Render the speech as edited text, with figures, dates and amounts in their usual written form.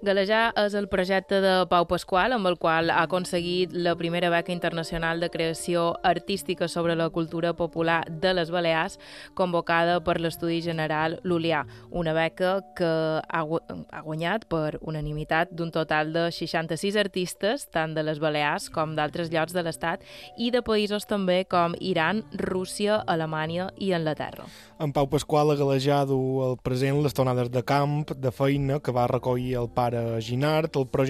Galejar és el projecte de Pau Pasqual, amb el qual ha aconseguit la primera beca internacional de creació artística sobre la cultura popular de les Balears, convocada per l'Estudi General Lul·lià, una beca que ha guanyat per unanimitat d'un total de 66 artistes, tant de les Balears com d'altres llocs de l'Estat, i de països també com Iran, Rússia, Alemanya i Anglaterra. En Pau Pasqual a Galejar du al present les tonades de camp, de feina, que va recollir el pare Ginart. El projecte